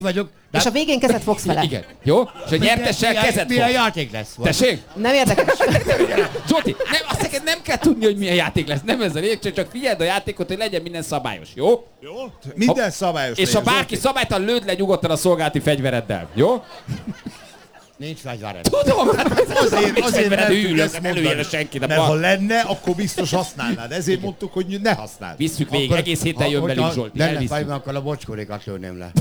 vagyok. És a végén kezet fogsz vele. Igen. Jó? És a nyertessel kezet fogsz. Milyen játék lesz? Tessék? Nem érdekes. Zsolti, azt neked nem kell tudni, hogy milyen játék lesz. Nem ez a lényeg, csak figyeld a játékot, hogy legyen minden szabályos. Jó? Jó? Minden szabályos. És ha bárki szabálytalan, lőd le nyugodtan a szolgálati fegyvereddel. Jó? Nincs fegyvered. Tudom, Azért nem tudjuk ezt előjön mondani. senki. Mert ha lenne, akkor biztos használnád. Ezért mondtuk, hogy ne használd. Visszük végig, egész héten jön velünk Zsolti. Nem lesz baj, akkor a bocskorékat lőném le.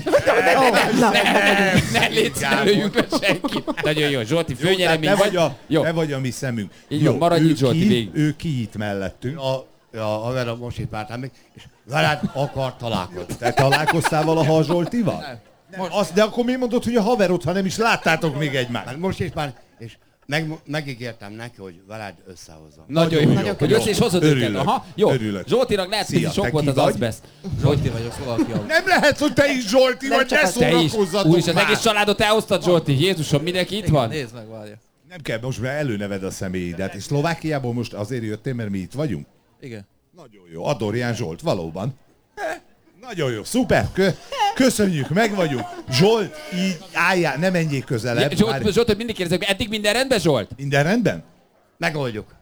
Ne légy lőjünk le senkit. Nagyon jó, Zsolti, főnyeremény vagy. Te vagy a mi szemünk. Így van, maradj itt, Zsolti, végig. Ő ki itt mellettünk. A haverom most itt vártam még, és veled akar találkozni. Te találkoztál valaha a Zsoltival? De akkor mi mondod, hogy a haverod, ha nem is láttátok még egymást? Mert most is már, és megígértem neki, hogy veled összehozom. Nagyon jó. Hogy össze is hozod őket. Aha, jó. Örülök. Zsoltinak lehet, hogy Szia, sok te volt ki az vagy? azbest. Zsolti vagyok, valaki. Nem lehet, hogy te is Zsolti vagy, ne Te is. szórakozzatok Úr is, az már. egész családot elhoztad, Zsolti. Jézusom, mindenki itt van? Nézd meg, várja. Nem kell, most már előneved a személyidet. És Szlovákiából most azért jöttél, mert mi itt vagyunk? Igen. Nagyon jó. Adorján Zsolt, valóban. Nagyon jó, szuper. Köszönjük, meg vagyunk. Zsolt, így álljál, ne menjél közelebb. Zsolt, hogy mindig kérdezek, eddig minden rendben, Zsolt? Minden rendben? Megoldjuk.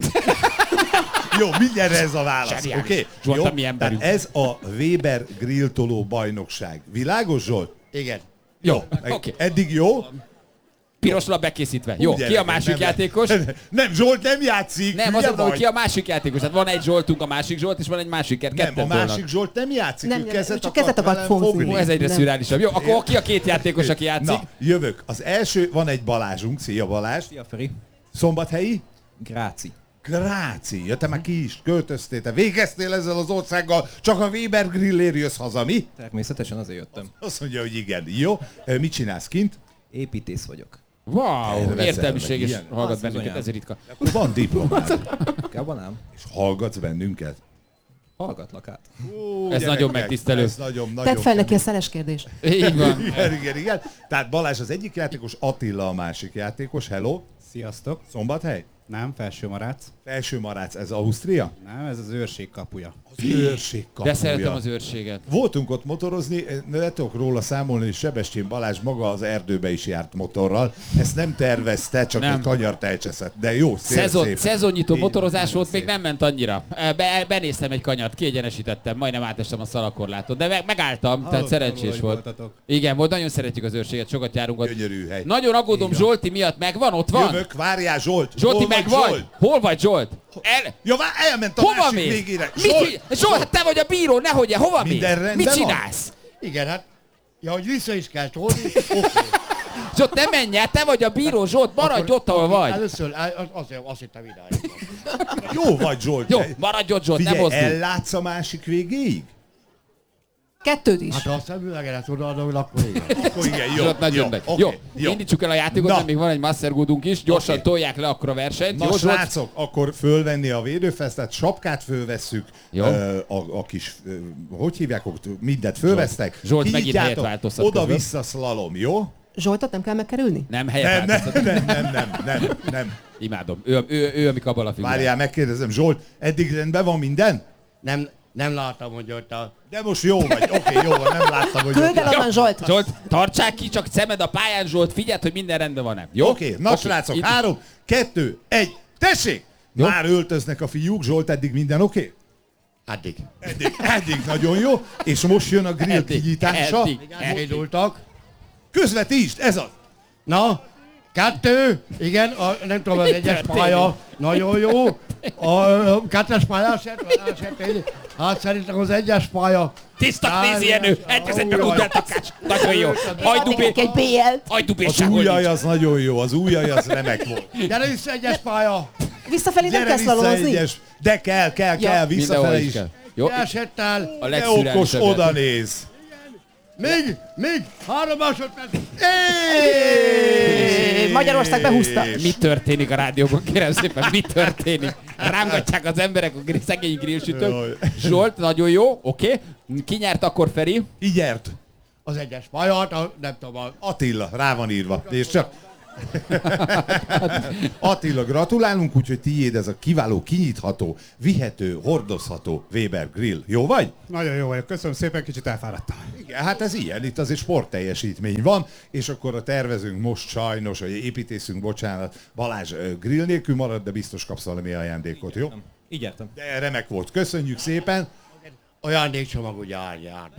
Jó, mindenre ez a válasz, oké? Okay? Zsolt, Jó, a mi emberünk. tehát ez a Weber grilltoló bajnokság. Világos, Zsolt? Igen. Jó, Meg oké. Eddig jó? Piros lap bekészítve. Jó, ki a Gyerekek, másik nem játékos? Nem, Zsolt nem játszik. Nem, hülye azt mondom, hogy vagy? ki a másik játékos. Tehát van egy Zsoltunk, a másik Zsolt, és van egy másik Nem, ketten a másik Zsolt nem játszik, Nem, ő kezet csak kezet akart velem fogni. Ó, ez egyre Nem. szürreálisabb. Jó, akkor ki a két játékos, aki játszik? Na, jövök. Az első, van egy Balázsunk. Szia Balázs. Szia, Feri. Szombathelyi? Gráci. Gráci. Ja, te már ki is költöztél, te végeztél ezzel az országgal, csak a Weber grillért jössz haza, mi? Természetesen azért jöttem. Azt mondja, hogy igen. Jó. Mit csinálsz kint? Építész vagyok. Wow, Tervezel, értelmiség, meg és ilyen? hallgat Az bennünket, bizonyám. ez ritka. Akkor van diplomád. Inkább ám. És hallgatsz bennünket? Hallgatlak át. Ez nagyon megtisztelő. Ez nagyon Tedd fel neki a szeles kérdést. Így van. Igen. Tehát Balázs az egyik játékos, Attila a másik játékos. Hello. Sziasztok! Szombathely? Nem, Felsőmarác. Felsőmarác, ez Ausztria? Nem, ez az őrség kapuja. Az őrség kapuja. De szeretem az őrséget. Voltunk ott motorozni, le tudok róla számolni, hogy Sebestyén Balázs maga az erdőbe is járt motorral. Ezt nem tervezte, csak Nem. egy kanyart elcseszett. De jó, szép. Szezonnyitó Így motorozás volt, szép. még nem ment annyira. Benéztem egy kanyart, kiegyenesítettem, majdnem átestem a szalakorlátot, de megálltam, tehát szerencsés hogy volt. voltatok. Igen, nagyon szeretjük az őrséget, sokat járunk ott. Gyönyörű hely. Nagyon aggódom Zsolti miatt, megvan, ott van? Jövök, várjál Zsolt. Zsolti, Hol vagy megvan? Zsolt? Hol vagy Zsolt? Ja, elment a Hova másik mész? végére. Zsolt, hát te vagy a bíró, nehogy, hova mész? Minden rendben Mit van? csinálsz? Igen, hát. Ja, hogy vissza is kell tolni. Oké. Zsolt, ne menj el, te vagy a bíró, Zsolt, maradj ott, ahol vagy. Először, azt hittem idáig. Jó vagy Zsolt. Jó, maradj ott, Zsolt, ne Figyelj, mozdulj. ellátsz a másik végéig? Kettőt is. Hát ha a szemüvegedet odaadom, akkor igen. Akkor igen, jó. Zsolt, nagyon megy. oké, Jó, indítsuk el a játékot, Na. mert még van egy Mastergoodunk is, gyorsan Oké. tolják le akkor a versenyt. Na Jó, Zsolt? srácok, akkor fölvenni a védőfesztet, sapkát fölvesszük, Jó. a kis, hogy hívják, ott mindent fölvesztek. Zsolt, megint kinyitjátok, helyet változtat közben. oda-vissza szlalom, jó? Zsoltot nem kell megkerülni? Nem, helyet változtat. Imádom. Ő a mi kabala figurák. Várjál, megkérdezem, Zsolt, eddig rendben van minden? Nem láttam, hogy ott a... De most jó vagy, oké, jó van, nem láttam, hogy... Küld el onnan Zsolt! Zsolt, tartsák ki, csak szemed a pályán, Zsolt, figyeld, hogy minden rendben van-e. Jó? Oké, na srácok, itt- 3, 2, 1, tessék! Jó. Már öltöznek a fiúk, Zsolt, eddig minden oké? Addig. Eddig nagyon jó, és most jön a grill Eddig, kinyítása. eddig. Elindultak. Közvetítsd, ez az! Na, 2, igen, nem tudom, az egyes pálya, nagyon jó. A kettes pályás, hát szerintem az egyes pálya. Tiszta nézi Jenő, elkezdett meg ugráltakács. Nagyon jó. Egy BL-t. Az Ajdubésság ujjaj az nagyon jó, az ujjaj az remek volt. Gyere vissza egyes pálya. Visszafelé nem Gyere kell vissza szlalomozni? egyes, de kell, Mindenhol visszafele is. kell. Jó? Esettel. A De okos, legszürreálisabb oda játék. néz. Még, 3 másodperc. Magyarország behúzta. Mi történik a rádióban, kérem szépen, mi történik? Rángatják az emberek a szegény grillsütők. Jaj. Zsolt, nagyon jó, oké. Ki nyert akkor, Feri? Így nyert. Az egyes pályát, nem tudom, Attila, rá van írva. És csak Attila, gratulálunk, úgyhogy tiéd ez a kiváló, kinyitható, vihető, hordozható Weber grill. Jó vagy? Nagyon jó vagyok. Köszönöm szépen, kicsit elfáradtam. Igen, hát ez ilyen, itt azért sportteljesítmény van, és akkor a tervezünk most sajnos, vagy építészünk, bocsánat, Balázs grill nélkül marad, de biztos kapsz valami ajándékot, jó? Így értem. De remek volt, köszönjük szépen. Ajándékcsomag ugye jár.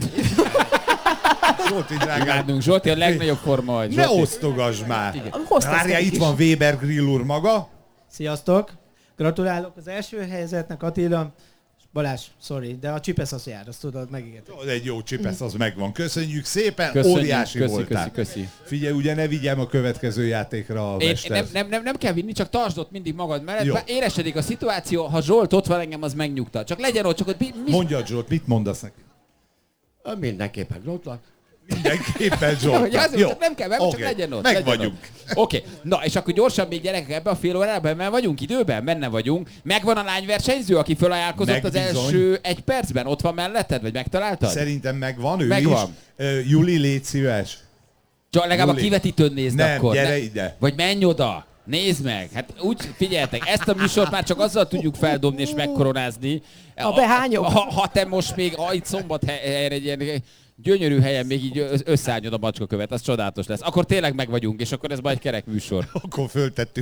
Zsolti, drágám, Imádunk, Zsolti a legnagyobb forma vagy. ne Zsolti. osztogasd már! Hoztad Várjál, nekik itt is. van Weber grill úr maga. Sziasztok! Gratulálok az első helyzetnek, Attila. Balázs, sorry, de a csipesz az jár, azt tudod, megígértem. Egy jó csipesz, az megvan. Köszönjük szépen, Köszönjük, óriási voltál. köszi. Figyelj, ugye ne vigyem a következő játékra a mester. Nem kell vinni, csak tartsd ott mindig magad mellett. Jó. Bár éresedik a szituáció, ha Zsolt ott van, engem az megnyugtat. Csak legyen ott, csak ott Mondjad, Zsolt, mit mondasz neki? Mindenképpen Zsoltlak. Mindenképpen Zsolt. Hogy azért csak nem kell, csak legyen ott. Meg legyen vagyunk. ott. Oké, na és akkor gyorsan még gyerekek ebbe a fél órában, mert vagyunk időben, benne vagyunk. Megvan a lányversenyző, aki felajánlkozott Meg az bizony. első egy percben? Ott van melletted, vagy megtaláltad? Szerintem megvan, ő Megvan. is. Juli, légy szíves. Csak legalább a Juli. kivetítőn nézd Nem, akkor. gyere ide. Vagy menj oda. Nézd meg, hát úgy figyeljetek, ezt a műsort már csak azzal tudjuk feldobni és megkoronázni. A behányok. Ha te most még itt Szombathelyre egy ilyen gyönyörű helyen még így összeállnyod a macskakövet, az csodálatos lesz. Akkor tényleg meg vagyunk, és akkor ez majd egy kerek műsor. Akkor föltettük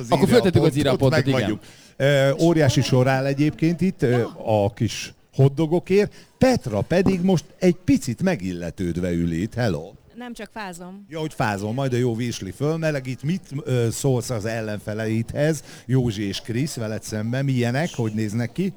az írjapontot, meg igen. vagyunk. Óriási sor áll egyébként itt a kis hotdogokért. Petra pedig most egy picit megilletődve ül itt. Hello! Nem csak fázom. Ja, hogy fázol, majd a jó Vésli fölmelegít. Mit szólsz az ellenfeleidhez? Józsi és Krisz veled szemben. Milyenek? Hogy néznek ki?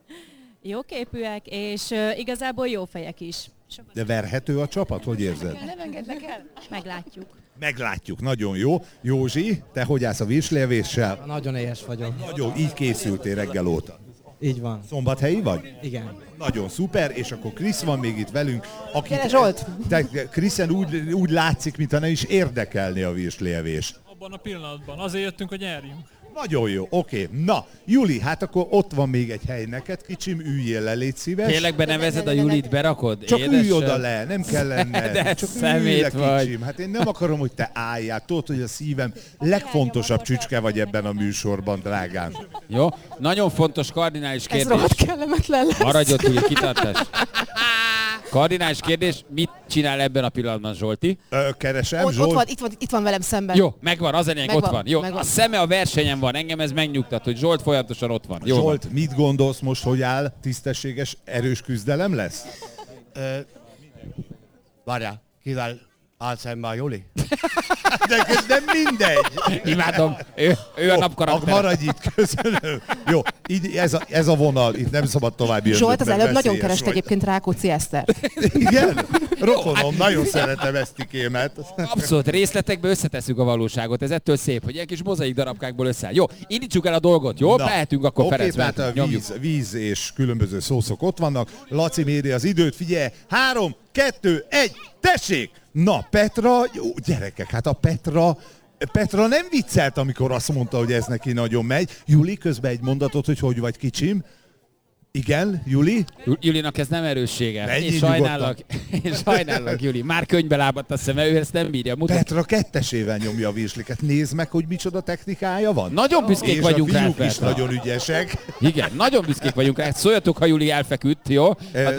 Jó képűek, és igazából jó fejek is. Sokat De verhető a csapat? Hogy érzed? nem engednek el. Meglátjuk. Meglátjuk, nagyon jó. Józsi, te hogy állsz a Vésli-evéssel? Nagyon éhes vagyok. Nagyon, így készültél reggel óta. Így van. Szombathelyi vagy? Igen. Nagyon szuper, és akkor Krisz van még itt velünk. Gyere, Zsolt! Kriszen úgy látszik, mintha nem is érdekelni a Vésli-evés. Abban a pillanatban. Azért jöttünk, hogy nyerjünk. Nagyon jó, oké. Na, Juli, hát akkor ott van még egy hely neked, kicsim, üljél le, légy szíves. Tényleg benevezed a Julit, berakod? Csak Édesem? ülj oda le, nem kell lenned. De Csak szemét ülj le, vagy. kicsim. Hát én nem akarom, hogy te álljál. Tudod, hogy a szívem legfontosabb csücske vagy ebben a műsorban, drágám. Jó, nagyon fontos kardinális Ez kérdés. rohadt kellemetlen lesz. Maradj ott, Juli, kitartás. Kardinális kérdés, mit csinál ebben a pillanatban Zsolti? Keresem, Ott Zsolt. van, itt van velem szemben. Jó, megvan, az enyém, ott Megvan, van. Jó, megvan. a szeme a versenyen van, engem ez megnyugtat, hogy Zsolt folyamatosan ott van. Jó van. Zsolt, mit gondolsz most, hogy áll tisztességes, erős küzdelem lesz? Várjál, kivel áll szembe a Juli? De nem mindegy. Imádom, ő a napkarakter. Maradj itt, köszönöm. Jó, így ez a vonal, itt nem szabad tovább jönnöd, Zsolt az mert előbb nagyon veszélyes kerest vagy. egyébként Rákóczi Esztert. Igen? Rokonom, nagyon szeretem ezt ikémet. Abszolút, részletekbe összetesszük a valóságot, ez ettől szép, hogy ilyen kis mozaik darabkákból összeáll. Jó, indítsuk el a dolgot, jó? Mehetünk akkor Oké, Ferenc, tehát a nyomjuk. víz és különböző szószok ott vannak. Laci méri az időt, figyelj, 3, 2, 1, tessék! Na, Petra, jó, gyerekek, hát a Petra nem viccelt, amikor azt mondta, hogy ez neki nagyon megy. Juli, közben egy mondatot, hogy vagy kicsim. Igen, Juli? Julinak ez nem erőssége. Menjél Én sajnállak, Juli. Már könyvbe lábadt a szeme, ő ezt nem bírja. Mutat. Petra kettesével nyomja a virsliket. Nézd meg, hogy micsoda technikája van. Nagyon büszkék és vagyunk a rá, fiúk is Petra. nagyon ügyesek. Igen, nagyon büszkék vagyunk rá. Szóljatok, ha Juli elfeküdt, jó?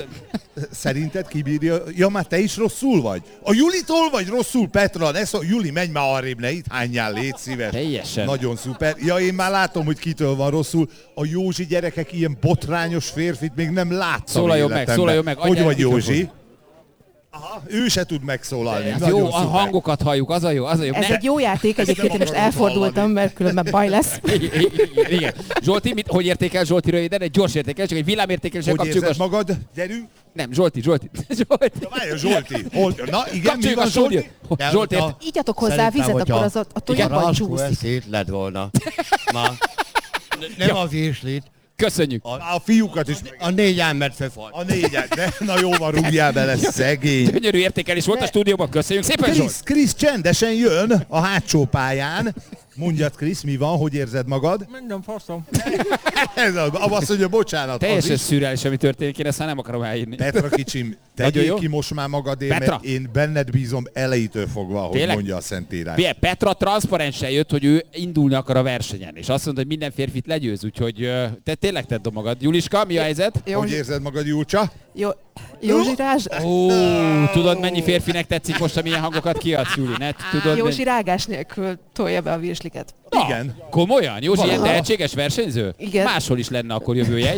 Szerinted kibírja? Ja, már te is rosszul vagy? A Julitól vagy rosszul, Petra? Ne szó, Juli, menj már arrébb, ne itt hányjál, légy szíves. Teljesen. Nagyon szuper. Ja, én már látom, hogy kitől van rosszul. A Józsi gyerekek ilyen botrányos férfit még nem láttam Szólaljon meg, életemben. szólaljon meg, Hogy adjál vagy, egy mikrofon. Józsi? Aha, ő se tud megszólalni. Hát Nagyon jó, a szuper. hangokat halljuk, az a jó, az a jó. Ez egy jó játék egyébként, én most akarom elfordultam, hallani. mert különben baj lesz. Igen. Zsolti, hogy értékel Zsolti röviden? Egy gyors értékel, csak egy villámértékeléssel Hogy kapcsoljuk. érzed magad? Gyerünk. Nem, Zsolti. Na, várja, Zsolti. Na, igen, mi Kapcsoljuk a van, Zsolti? stúdiót. Zsolti, Igyatok hozzá vizet, akkor az a tojabban Raskó csúszik. ezt szét lett volna. Na, nem a Véslit, köszönjük. A fiúkat is. a 4 embert fölfalt. A 4, de na jó van, rúgjál bele, szegény. Gyönyörű értékelés volt a stúdióban, köszönjük szépen, Zsolt. Krisz csendesen jön a hátsó pályán. Mondjad, Krisz, mi van, hogy érzed magad? Minden faszom. Ez azt mondja, bocsánat. az Teljesen is. szürreális, ami történik, én ezt már nem akarom elírni. Petra kicsim, Tegyél ki most már magadért, Petra? mert én benned bízom elejétől fogva, ahogy Tényleg? mondja a Szentírás. Figyelj, Petra transzparensen jött, hogy ő indulni akar a versenyen, és azt mondta, hogy minden férfit legyőz, úgyhogy te tényleg tedd magad. Juliska, mi a helyzet? Hogy érzed magad, Julcsa? Józsi Rázs... Tudod, mennyi férfinek tetszik most, amilyen hangokat kiadsz, Juli? Tudod, Józsi rágás nélkül tolja be a virsliket. Igen. Komolyan? Józsi ilyen tehetséges versenyző? Igen. Máshol is lenne akkor jövője.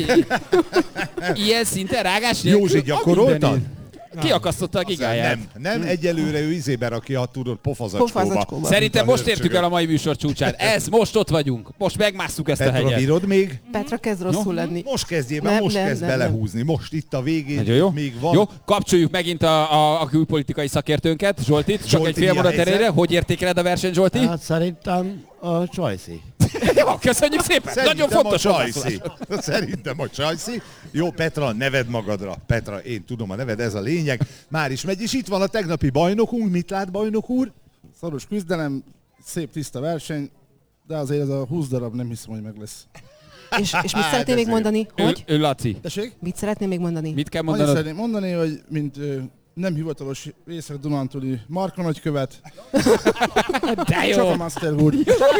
Ilyen szinten rágás nélkül? Józsi, gyakoroltad? Kiakasztotta a gigáját. Nem, egyelőre ő izébe rakja, tudod, pofazacskóba. Szerintem most értük el a mai műsor csúcsát. Most ott vagyunk. Most megmásszuk ezt a Petra, hegyet. bírod még? Petra kezd rosszul lenni. Most kezdjél, mert most kezd belehúzni. Most itt a végén Nagyon jó. még van. Jó, kapcsoljuk megint a külpolitikai szakértőnket, Zsoltit. Csak egy fél mondat erejére. Hogy értékeled a versenyt, Zsolti? Hát szerintem a Csajci. Jó, köszönjük szépen. Nagyon fontos a Csajci. Szerintem a Csajci. Jó, Petra, neved magadra. Petra, én tudom a neved, ez a lényeg. Már is megy, és itt van a tegnapi bajnokunk. Mit lát, bajnok úr? Szoros küzdelem, szép tiszta verseny, de azért ez a 20 darab nem hiszem, hogy meg lesz. És mit szeretnél még mondani? Hogy? Ő Laci. Tessék? Mit szeretnél még mondani? Mit kell Annyit mondanod? szeretném mondani, hogy mint nem hivatalos Észak-Dunántúli Marka nagykövet. De jó. Csak a Master úr.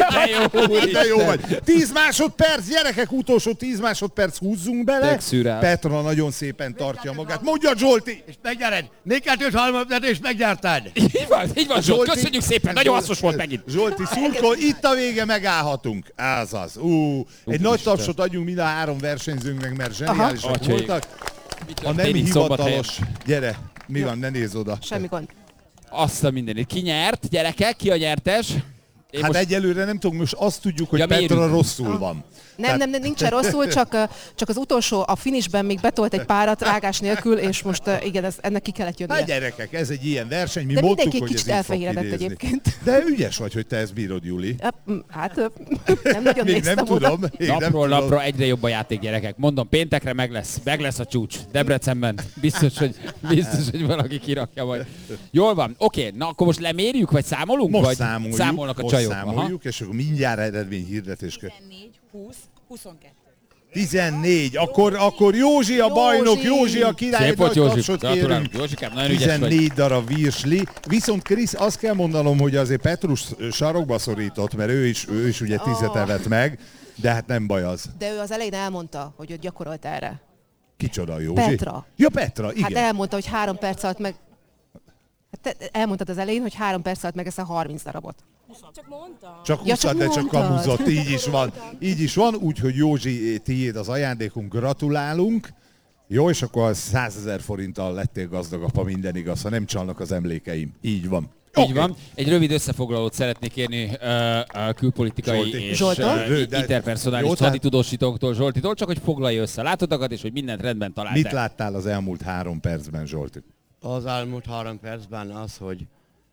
De jó vagy. 10 másodperc, gyerekek, utolsó 10 másodperc, húzzunk bele. Petra nagyon szépen tartja magát. Mondja, Zsolti! És megnyered. 4-2-3 és megnyerted. Így van, Zsolt. Köszönjük szépen. Nagyon hasznos volt megint. Zsolti szurkol, itt a vége, megállhatunk. Azaz. Egy nagy tapsot adjunk mind a 3 versenyzőnknek, mert zseniálisak voltak. A nem hivatalos. Gyere, mi van, ne nézz oda. Semmi gond. Azt a mindenit. Ki nyert, gyerekek? Ki a nyertes? Hát most... egyelőre nem tudom, most azt tudjuk, hogy Petra rosszul van. Nem, nincsen rosszul, csak az utolsó, a finishben még betolt egy párat rágás nélkül, és most igen, ennek ki kellett jönnie. Hát gyerekek, ez egy ilyen verseny, mi de mondtuk, hogy ez így fog kinézni. Egyébként. De ügyes vagy, hogy te ezt bírod, Juli. Hát nem nagyon még nem tudom. Napról napra egyre jobb a játék, gyerekek. Mondom, péntekre meg lesz a csúcs. Debrecenben. Biztos, hogy valaki kirakja majd. Jól van. Oké, na akkor most lemérjük, vagy számolunk? Most vagy számoljuk. Számolnak a csajok. Számoljuk, és akkor mindjárt eredményhirdetés. 14, 20, 22. 14. Akkor Józsi a bajnok, Józsi a király. Szép volt, Józsi. Gratulálunk, Józsikám, nagyon ügyes vagy. 14 darab virsli. Viszont Krisz, azt kell mondanom, hogy azért Petrus sarokba szorított, mert ő is ugye 10-et evett meg, de hát nem baj az. De ő az elején elmondta, hogy őt gyakorolt erre. Kicsoda, Józsi? Petra. Ja, Petra, igen. Hát elmondta, hogy 3 perc alatt meg... Hát te elmondtad az elején, hogy 3 perc alatt megeszel 30 darabot. Csak mondtam. Csak 20, de csak kamuzott, így is van. Így is van, úgyhogy Józsi, tiéd az ajándékunk, gratulálunk. Jó, és akkor 100 000 forinttal lettél gazdag, apa, minden igaz, ha nem csalnak az emlékeim. Így van. Így van. Egy rövid összefoglalót szeretnék kérni a külpolitikai és interpersonális haditudósítóktól, Zsoltitól, csak hogy foglalja össze a látottakat, és hogy mindent rendben találtál. Mit láttál az elmúlt 3 percben, Zsolti? Az elmúlt 3 percben az, hogy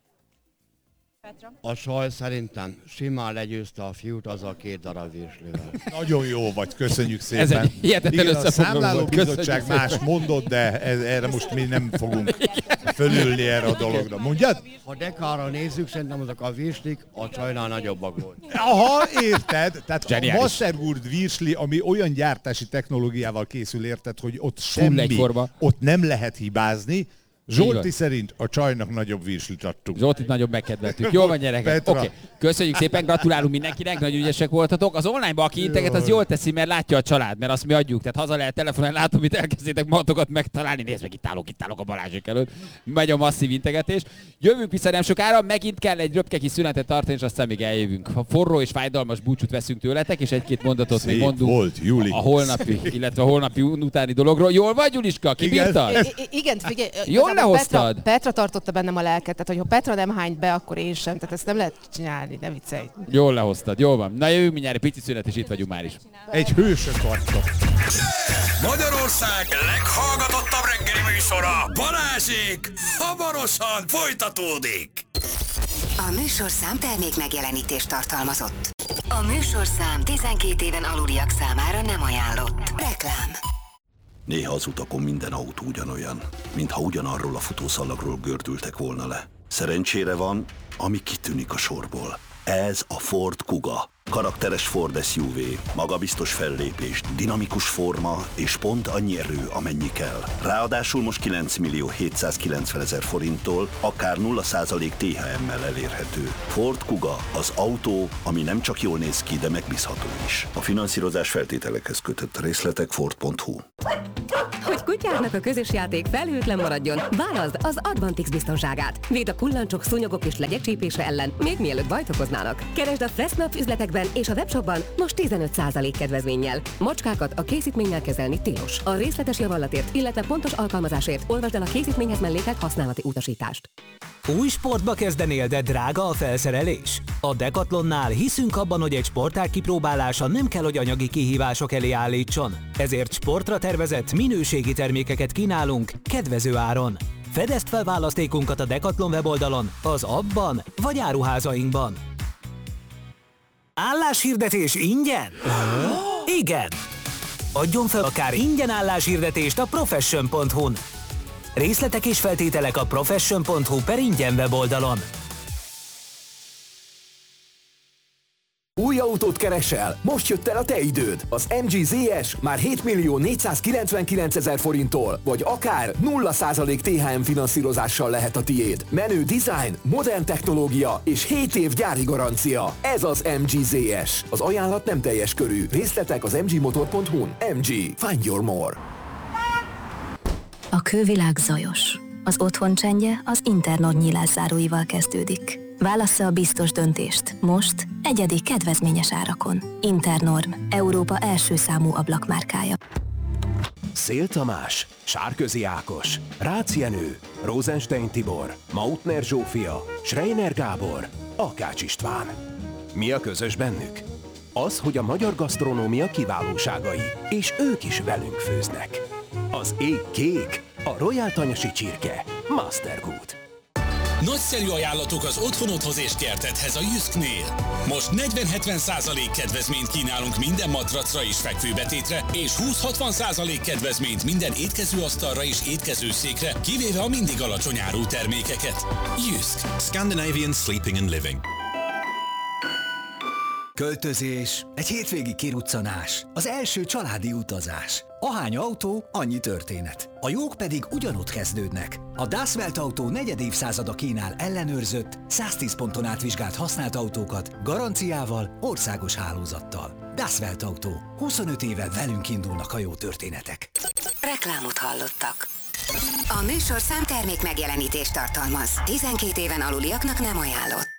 a Saj szerintem simán legyőzte a fiút az a 2 darab virslivel. Nagyon jó vagy, köszönjük szépen. Ez egy hihetetlen összefoglaló. A számlálóbizottság más mondott, de erre most mi nem fogunk fölülni erre a dologra. Mondjad? Ha dekára nézzük, szerintem azok a virslik a Csajnál nagyobbak volt. Aha, érted? Tehát Zseniális. a Masterwood virsli, ami olyan gyártási technológiával készül, érted, hogy ott semmi, ott nem lehet hibázni. Zsolti szerint a Csajnak nagyobb virslit adtunk. Zsoltit nagyobb megkedveltük. Jól van, gyerekek. Oké. Köszönjük szépen, gratulálunk mindenkinek, nagyon ügyesek voltatok. Az online-ba, aki integet, az jól teszi, mert látja a család, mert azt mi adjuk. Tehát haza lehet telefonon, látom, hogy elkezdétek magatokat megtalálni. Nézd meg, itt állok a Balázsék előtt. Megy a masszív integetés. Jövünk vissza nem sokára, megint kell egy röpke kis szünetet tartani, és aztán még eljövünk. Ha forró és fájdalmas búcsút veszünk tőletek, és egy-két mondatot még mondunk volt, Juli. a holnapi, illetve a holnapi utáni dologról. Jól vagy, Juliska? Kibírtad? Igen, figyelj. Jól lehoztad? Petra tartotta bennem a lelket, tehát hogyha Petra nem hányt be, akkor én sem. Tehát ezt nem lehet csinálni, ne viccelj. Jól lehoztad, jól van. Na jövünk mindjárt, egy pici szünet, és itt vagyunk már is. Egy hősök vagytok. Magyarország leghallgatottabb reggeli műsora, Balázsék, hamarosan folytatódik. A műsorszám termék megjelenítést tartalmazott. A műsorszám 12 éven aluliak számára nem ajánlott. Reklám. Néha az utakon minden autó ugyanolyan, mintha ugyanarról a futószalagról gördültek volna le. Szerencsére van, ami kitűnik a sorból. Ez a Ford Kuga. Karakteres Ford SUV, magabiztos fellépés, dinamikus forma és pont annyi erő, amennyi kell. Ráadásul most 9.790.000 forinttól, akár 0% THM-mel elérhető. Ford Kuga, az autó, ami nem csak jól néz ki, de megbízható is. A finanszírozás feltételekhez kötött. Részletek Ford.hu. Hogy kutyádnak a közös játék felhőtlen maradjon, válaszd az Advantix biztonságát. Véd a kullancsok, szúnyogok és legyek csípése ellen, még mielőtt bajt okoznának. Keresd a Fressnapf üzletekben és a webshopban most 15% kedvezménnyel. Macskákat a készítménnyel kezelni tilos. A részletes javallatért, illetve pontos alkalmazásért olvasd el a készítményhez mellékelt használati utasítást. Új sportba kezdenél, de drága a felszerelés? A Decathlonnál hiszünk abban, hogy egy sportág kipróbálása nem kell, hogy anyagi kihívások elé állítson. Ezért sportra tervezett, minőségi termékeket kínálunk kedvező áron. Fedezd fel választékunkat a Decathlon weboldalon, az appban vagy áruházainkban. Álláshirdetés ingyen? Igen! Adjon fel akár ingyen álláshirdetést a profession.hu-n. Részletek és feltételek a profession.hu/ingyen weboldalon. Új autót keresel? Most jött el a te időd! Az MG ZS már 7.499.000 forinttól, vagy akár 0% THM finanszírozással lehet a tiéd. Menő design, modern technológia és 7 év gyári garancia. Ez az MG ZS. Az ajánlat nem teljes körű. Részletek az mgmotor.hu-n. MG. Find your more. A külvilág zajos. Az otthon csendje az Internord nyílászáróival kezdődik. Válassza a biztos döntést. Most egyedi kedvezményes árakon. Internorm, Európa első számú ablakmárkája. Szél Tamás, Sárközi Ákos, Rácz Jenő, Rosenstein Tibor, Mautner Zsófia, Schreiner Gábor, Akács István. Mi a közös bennük? Az, hogy a magyar gasztronómia kiválóságai, és ők is velünk főznek. Az ég kék, a Royal Tanyasi csirke, Mastergood. Nagyszerű ajánlatok az otthonodhoz és kertedhez a Jysknél. Most 40-70% kedvezményt kínálunk minden matracra és fekvőbetétre, és 20-60% kedvezményt minden étkezőasztalra és étkezőszékre, kivéve a mindig alacsony árú termékeket. Jysk. Scandinavian Sleeping and Living. Költözés, egy hétvégi kiruccanás, az első családi utazás. Ahány autó, annyi történet. A jók pedig ugyanott kezdődnek. A Das Welt Autó 4. évszázada kínál ellenőrzött, 110 ponton átvizsgált használt autókat, garanciával, országos hálózattal. Das Welt Autó. 25 éve velünk indulnak a jó történetek. Reklámot hallottak. A műsorszám termék megjelenítést tartalmaz. 12 éven aluliaknak nem ajánlott.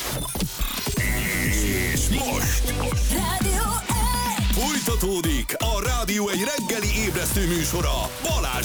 És most Rádió folytatódik a Rádió egy reggeli ébresztő műsora Balázs